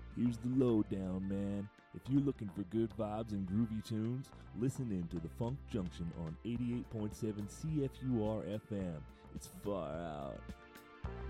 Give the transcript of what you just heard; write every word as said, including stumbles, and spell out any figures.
Here's the lowdown, man. If you're looking for good vibes and groovy tunes, listen in to the Funk Junction on eighty-eight point seven C F U R F M. It's far out.